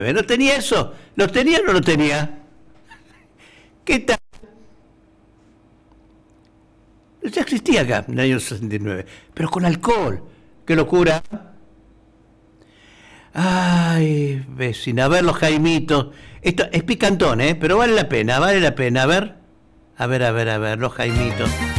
¿No tenía eso? ¿Lo tenía o no lo tenía? ¿Qué tal? Ya existía acá en el año 69, pero con alcohol. ¡Qué locura! Ay, vecina, a ver los Jaimitos. Esto es picantón, ¿eh? Pero vale la pena, vale la pena. A ver, los Jaimitos.